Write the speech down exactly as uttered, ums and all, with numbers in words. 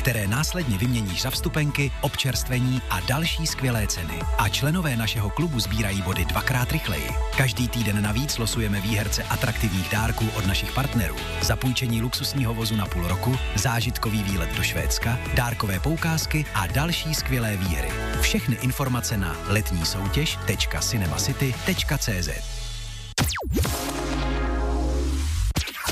které následně vyměníš za vstupenky, občerstvení a další skvělé ceny. A členové našeho klubu sbírají body dvakrát rychleji. Každý týden navíc losujeme výherce atraktivních dárků od našich partnerů. Zapůjčení luxusního vozu na půl roku, zážitkový výlet do Švédska, dárkové poukázky a další skvělé výhry. Všechny informace na letní soutěž tečka cinemacity tečka cé zet.